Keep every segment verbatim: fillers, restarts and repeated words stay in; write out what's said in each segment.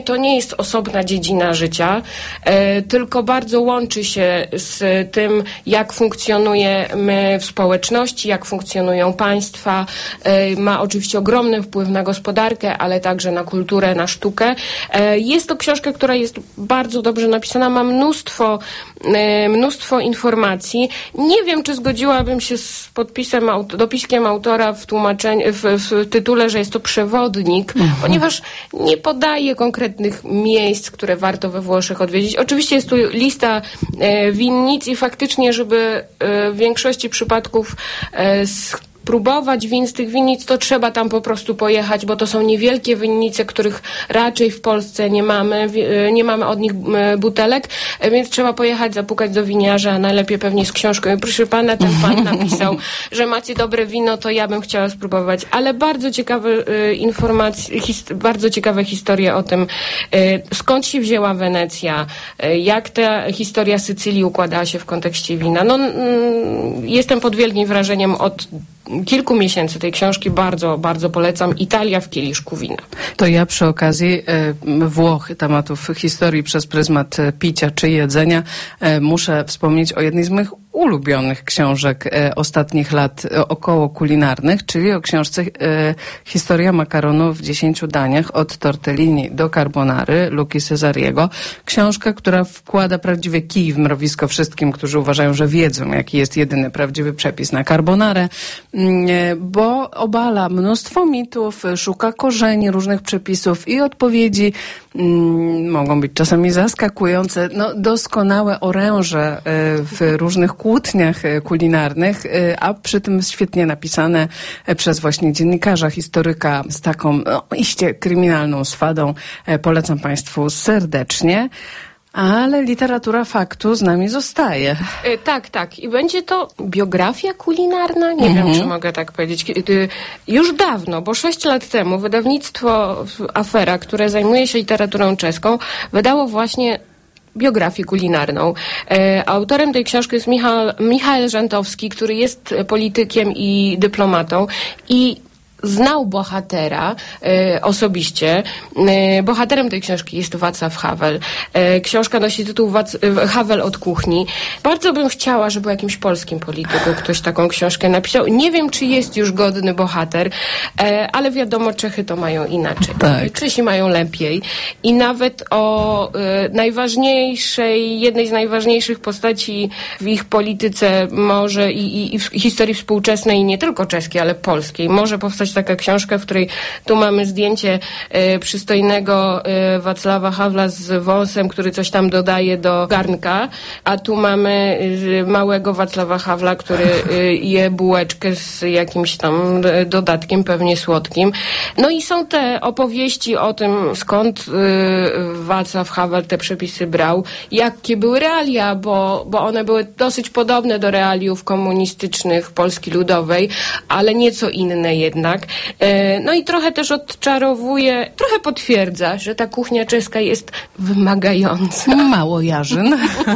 To nie jest osobna dziedzina życia, e, tylko bardzo łączy się z tym, jak funkcjonujemy w społeczności, jak funkcjonują państwa. E, ma oczywiście ogromny wpływ na gospodarkę, ale także na kulturę, na sztukę. E, jest to książka, która jest bardzo dobrze napisana, ma mnóstwo, e, mnóstwo informacji. Nie wiem, czy zgodziłabym się z podpisem, dopiskiem autora w tłumaczeniu, w, w tytule, że jest to przewodnik, mhm. ponieważ nie podaje konkretnych miejsc, które warto we Włoszech odwiedzić. Oczywiście jest tu lista e, winnic i faktycznie, żeby e, w większości przypadków e, próbować win z tych winnic, to trzeba tam po prostu pojechać, bo to są niewielkie winnice, których raczej w Polsce nie mamy, nie mamy od nich butelek, więc trzeba pojechać, zapukać do winiarza, a najlepiej pewnie z książką. I proszę pana, ten pan napisał, że macie dobre wino, to ja bym chciała spróbować. Ale bardzo ciekawe y, informacje, his, bardzo ciekawe historie o tym, y, skąd się wzięła Wenecja, y, jak ta historia Sycylii układała się w kontekście wina. No, y, jestem pod wielkim wrażeniem od kilku miesięcy tej książki. Bardzo, bardzo polecam. Italia w kieliszku wina. To ja przy okazji e, Włoch, tematów historii przez pryzmat picia czy jedzenia, e, muszę wspomnieć o jednej z moich ulubionych książek e, ostatnich lat e, około kulinarnych, czyli o książce e, Historia makaronu w dziesięciu daniach od tortellini do carbonary Luki Cesariego. Książka, która wkłada prawdziwie kij w mrowisko wszystkim, którzy uważają, że wiedzą, jaki jest jedyny prawdziwy przepis na carbonarę, bo obala mnóstwo mitów, szuka korzeni różnych przepisów i odpowiedzi mm, mogą być czasami zaskakujące. No, doskonałe oręże w różnych kłótniach kulinarnych, a przy tym świetnie napisane przez właśnie dziennikarza, historyka z taką no, iście kryminalną swadą. Polecam Państwu serdecznie. Ale literatura faktu z nami zostaje. E, tak, tak. I będzie to biografia kulinarna? Nie mhm. wiem, czy mogę tak powiedzieć. E, już dawno, bo sześć lat temu wydawnictwo Afera, które zajmuje się literaturą czeską, wydało właśnie biografię kulinarną. E, autorem tej książki jest Michał, Michał Żantowski, który jest politykiem i dyplomatą i znał bohatera e, osobiście. E, bohaterem tej książki jest Wacław Havel. E, książka nosi tytuł Wac- Havel od kuchni. Bardzo bym chciała, żeby jakimś polskim polityku ktoś taką książkę napisał. Nie wiem, czy jest już godny bohater, e, ale wiadomo, Czechy to mają inaczej. Tak. Czesi mają lepiej. I nawet o e, najważniejszej, jednej z najważniejszych postaci w ich polityce może i, i, i w historii współczesnej, i nie tylko czeskiej, ale polskiej, może powstać taka książka, w której tu mamy zdjęcie e, przystojnego e, Wacława Havla z wąsem, który coś tam dodaje do garnka, a tu mamy e, małego Wacława Havla, który e, je bułeczkę z jakimś tam dodatkiem, pewnie słodkim. No i są te opowieści o tym, skąd e, Wacław Havel te przepisy brał, jakie były realia, bo, bo one były dosyć podobne do realiów komunistycznych Polski Ludowej, ale nieco inne jednak. No i trochę też odczarowuje, trochę potwierdza, że ta kuchnia czeska jest wymagająca. Mało jarzyn.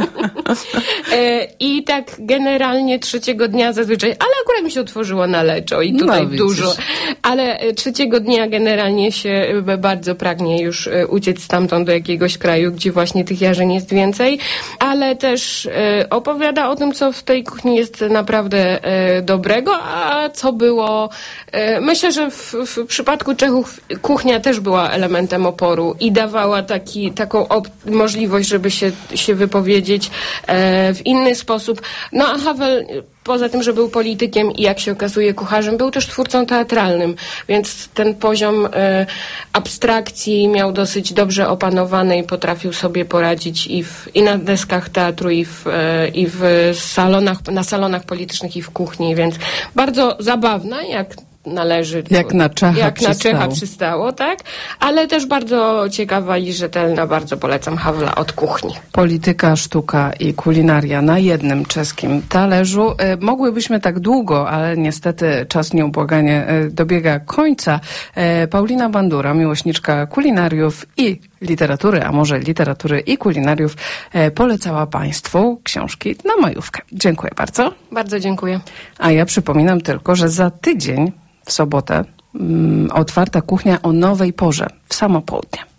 I tak generalnie trzeciego dnia zazwyczaj, ale akurat mi się otworzyło na Leczo i tutaj no, dużo, ale trzeciego dnia generalnie się bardzo pragnie już uciec stamtąd do jakiegoś kraju, gdzie właśnie tych jarzyn jest więcej, ale też opowiada o tym, co w tej kuchni jest naprawdę dobrego, a co było, myślę, że w, w przypadku Czechów kuchnia też była elementem oporu i dawała taki, taką op- możliwość, żeby się, się wypowiedzieć e, w inny sposób. No a Havel, poza tym, że był politykiem i jak się okazuje kucharzem, był też twórcą teatralnym, więc ten poziom e, abstrakcji miał dosyć dobrze opanowany i potrafił sobie poradzić i, w, i na deskach teatru, i w, e, i w salonach, na salonach politycznych, i w kuchni, więc bardzo zabawna, jak należy. Jak na Czecha jak przystało. na Czecha przystało, tak? Ale też bardzo ciekawa i rzetelna. Bardzo polecam Havla od kuchni. Polityka, sztuka i kulinaria na jednym czeskim talerzu. E, mogłybyśmy tak długo, ale niestety czas nieubłaganie e, dobiega końca. E, Paulina Bandura, miłośniczka kulinariów i literatury, a może literatury i kulinariów, e, polecała Państwu książki na majówkę. Dziękuję bardzo. Bardzo dziękuję. A ja przypominam tylko, że za tydzień w sobotę mm, otwarta kuchnia o nowej porze w samo południe.